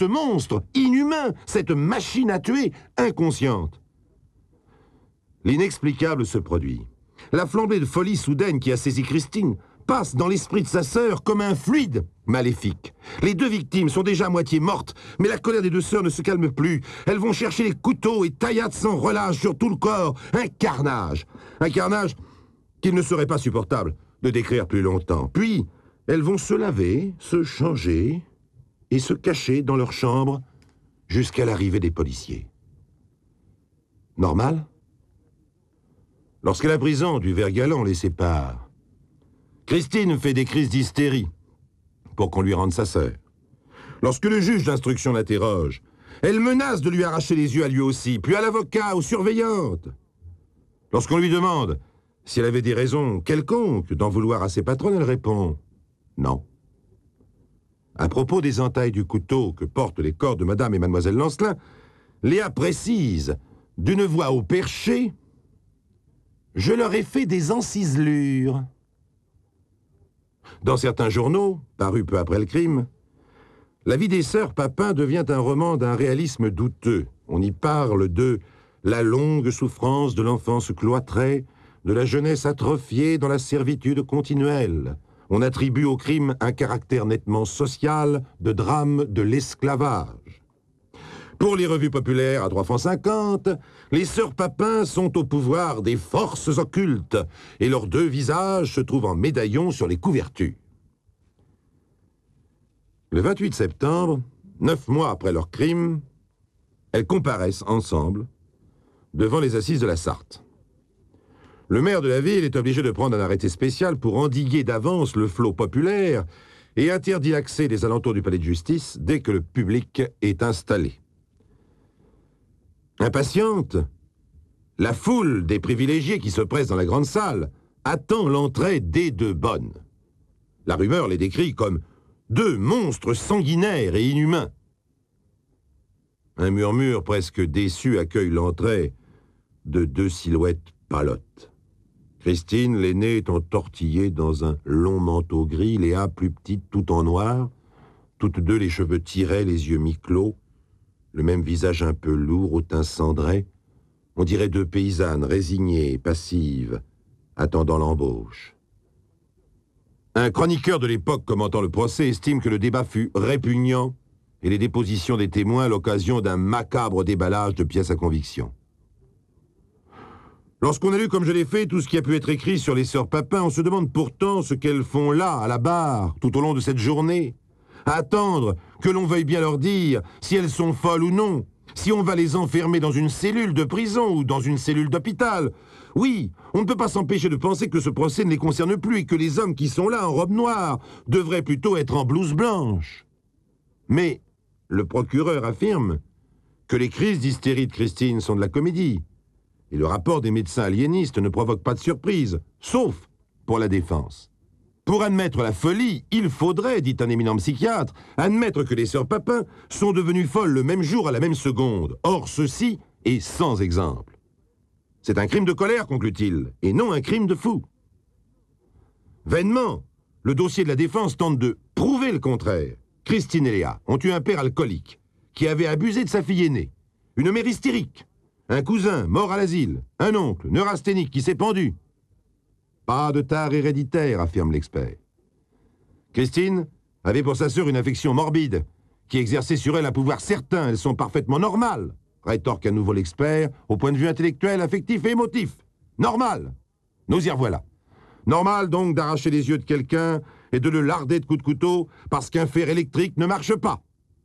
ce monstre inhumain, cette machine à tuer inconsciente. L'inexplicable se produit. La flambée de folie soudaine qui a saisi Christine passe dans l'esprit de sa sœur comme un fluide maléfique. Les deux victimes sont déjà à moitié mortes, mais la colère des deux sœurs ne se calme plus. Elles vont chercher les couteaux et taillades sans relâche sur tout le corps. Un carnage qu'il ne serait pas supportable de décrire plus longtemps. Puis, elles vont se laver, se changer et se cacher dans leur chambre jusqu'à l'arrivée des policiers. Normal ? Lorsque la prison du Vert-Galant les sépare, Christine fait des crises d'hystérie pour qu'on lui rende sa sœur. Lorsque le juge d'instruction l'interroge, elle menace de lui arracher les yeux à lui aussi, puis à l'avocat, aux surveillantes. Lorsqu'on lui demande si elle avait des raisons quelconques d'en vouloir à ses patronnes, elle répond « non ». À propos des entailles du couteau que portent les corps de Madame et Mademoiselle Lancelin, Léa précise, d'une voix au perché, « je leur ai fait des enciselures ». Dans certains journaux, parus peu après le crime, la vie des sœurs Papin devient un roman d'un réalisme douteux. On y parle de la longue souffrance de l'enfance cloîtrée, de la jeunesse atrophiée dans la servitude continuelle. On attribue au crime un caractère nettement social, de drame de l'esclavage. Pour les revues populaires à 3,50 francs, les sœurs Papin sont au pouvoir des forces occultes et leurs deux visages se trouvent en médaillon sur les couvertures. Le 28 septembre, 9 mois après leur crime, elles comparaissent ensemble devant les assises de la Sarthe. Le maire de la ville est obligé de prendre un arrêté spécial pour endiguer d'avance le flot populaire et interdit l'accès des alentours du palais de justice dès que le public est installé. Impatiente, la foule des privilégiés qui se pressent dans la grande salle attend l'entrée des deux bonnes. La rumeur les décrit comme deux monstres sanguinaires et inhumains. Un murmure presque déçu accueille l'entrée de deux silhouettes pâlottes. Christine, l'aînée, est entortillée dans un long manteau gris, Léa, plus petite, tout en noir, toutes deux les cheveux tirés, les yeux mi-clos, le même visage un peu lourd, au teint cendré. On dirait deux paysannes résignées, passives, attendant l'embauche. Un chroniqueur de l'époque commentant le procès estime que le débat fut répugnant et les dépositions des témoins à l'occasion d'un macabre déballage de pièces à conviction. Lorsqu'on a lu, comme je l'ai fait, tout ce qui a pu être écrit sur les sœurs Papin, on se demande pourtant ce qu'elles font là, à la barre, tout au long de cette journée. À attendre que l'on veuille bien leur dire si elles sont folles ou non, si on va les enfermer dans une cellule de prison ou dans une cellule d'hôpital. Oui, on ne peut pas s'empêcher de penser que ce procès ne les concerne plus et que les hommes qui sont là en robe noire devraient plutôt être en blouse blanche. Mais le procureur affirme que les crises d'hystérie de Christine sont de la comédie. Et le rapport des médecins aliénistes ne provoque pas de surprise, sauf pour la défense. Pour admettre la folie, il faudrait, dit un éminent psychiatre, admettre que les sœurs Papin sont devenues folles le même jour à la même seconde. Or, ceci est sans exemple. C'est un crime de colère, conclut-il, et non un crime de fou. Vainement, le dossier de la défense tente de prouver le contraire. Christine et Léa ont eu un père alcoolique qui avait abusé de sa fille aînée, une mère hystérique, un cousin mort à l'asile, un oncle neurasthénique qui s'est pendu. Pas de tare héréditaire, affirme l'expert. Christine avait pour sa sœur une affection morbide qui exerçait sur elle un pouvoir certain. Elles sont parfaitement normales, rétorque à nouveau l'expert, au point de vue intellectuel, affectif et émotif. Normal. Nous y revoilà. Normal donc d'arracher les yeux de quelqu'un et de le larder de coups de couteau parce qu'un fer électrique ne marche pas.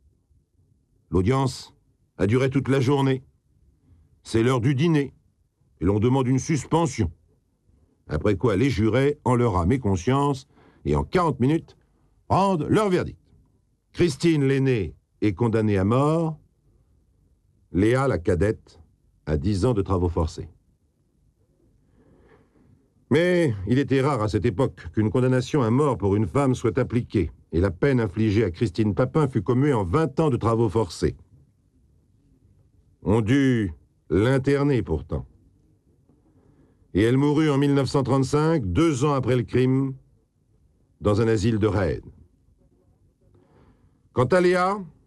L'audience a duré toute la journée. C'est l'heure du dîner et l'on demande une suspension. Après quoi les jurés, en leur âme et conscience, et en 40 minutes, rendent leur verdict. Christine, l'aînée, est condamnée à mort. Léa, la cadette, à 10 ans de travaux forcés. Mais il était rare à cette époque qu'une condamnation à mort pour une femme soit appliquée, et la peine infligée à Christine Papin fut commuée en 20 ans de travaux forcés. On dut l'interner pourtant. Et elle mourut en 1935, 2 ans après le crime, dans un asile de Rennes. Quant à Léa,